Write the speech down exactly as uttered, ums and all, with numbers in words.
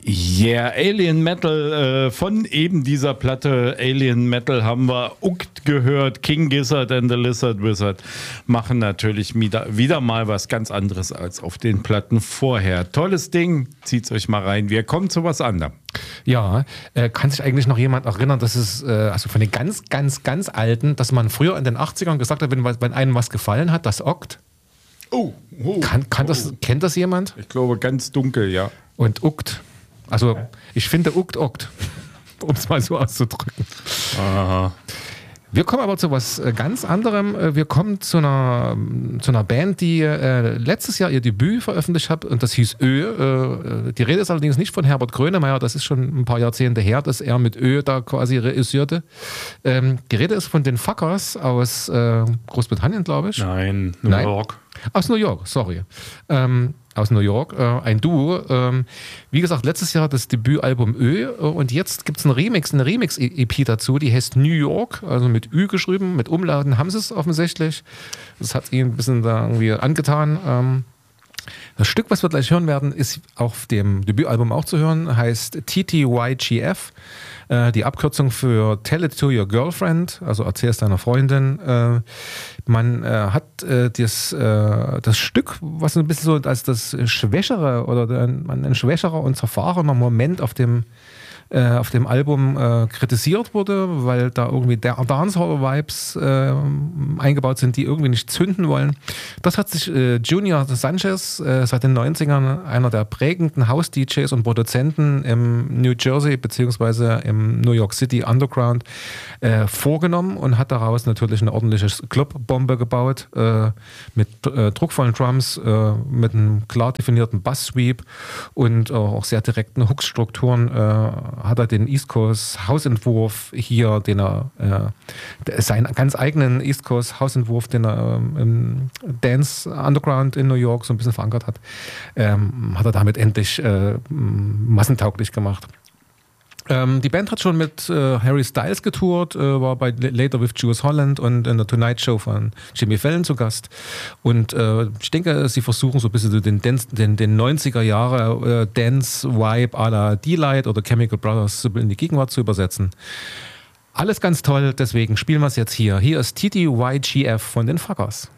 Yeah, Alien Metal, äh, von eben dieser Platte Alien Metal haben wir Ukt gehört. King Gizzard and the Lizard Wizard machen natürlich wieder, wieder mal was ganz anderes als auf den Platten vorher. Tolles Ding, zieht's euch mal rein. Wir kommen zu was anderem. Ja, äh, kann sich eigentlich noch jemand erinnern, dass es, äh, also von den ganz, ganz, ganz Alten, dass man früher in den achtzigern gesagt hat, wenn, wenn einem was gefallen hat, das Okt? Oh, oh, kann, kann das, oh. Kennt das jemand? Ich glaube, ganz dunkel, ja. Und Ukt. Also, ich finde Ukt Okt, um es mal so auszudrücken. Aha. Wir kommen aber zu was ganz anderem. Wir kommen zu einer, zu einer Band, die äh, letztes Jahr ihr Debüt veröffentlicht hat und das hieß Ö. Äh, die Rede ist allerdings nicht von Herbert Grönemeyer, das ist schon ein paar Jahrzehnte her, dass er mit Ö da quasi reüssierte. Ähm, die Rede ist von den Fuckers aus äh, Großbritannien, glaube ich. Nein, New Nein. York. Aus New York, sorry. Ähm, aus New York, äh, ein Duo. Ähm, wie gesagt, letztes Jahr das Debütalbum Ö äh, und jetzt gibt es einen Remix, eine Remix-E P dazu, die heißt New York, also mit Ü geschrieben, mit Umlauten haben sie es offensichtlich. Das hat ihnen ein bisschen da irgendwie angetan. Ähm, das Stück, was wir gleich hören werden, ist auf dem Debütalbum auch zu hören, heißt T T Y G F. Die Abkürzung für Tell It to Your Girlfriend, also erzähl es deiner Freundin. Man hat das, das Stück, was ein bisschen so als das schwächere oder ein, ein schwächerer und zerfahrener Moment auf dem auf dem Album äh, kritisiert wurde, weil da irgendwie Dancehall-Vibes äh, eingebaut sind, die irgendwie nicht zünden wollen. Das hat sich äh, Junior Sanchez äh, seit den neunzigern, einer der prägenden House-D Js und Produzenten im New Jersey bzw. im New York City Underground äh, vorgenommen und hat daraus natürlich eine ordentliche Clubbombe gebaut äh, mit äh, druckvollen Drums, äh, mit einem klar definierten Bass-Sweep und äh, auch sehr direkten Hook-Strukturen äh, hat er den East Coast Hausentwurf hier, den er, äh, seinen ganz eigenen East Coast Hausentwurf, den er ähm, im Dance Underground in New York so ein bisschen verankert hat, ähm, hat er damit endlich äh, massentauglich gemacht. Ähm, die Band hat schon mit äh, Harry Styles getourt, äh, war bei Later with Jules Holland und in der Tonight Show von Jimmy Fallon zu Gast. Und äh, ich denke, sie versuchen so ein bisschen so den, Dance, den, den neunziger Jahre äh, Dance-Vibe à la D-Light oder Chemical Brothers in die Gegenwart zu übersetzen. Alles ganz toll, deswegen spielen wir es jetzt hier. Hier ist T T Y G F von den Fuckers.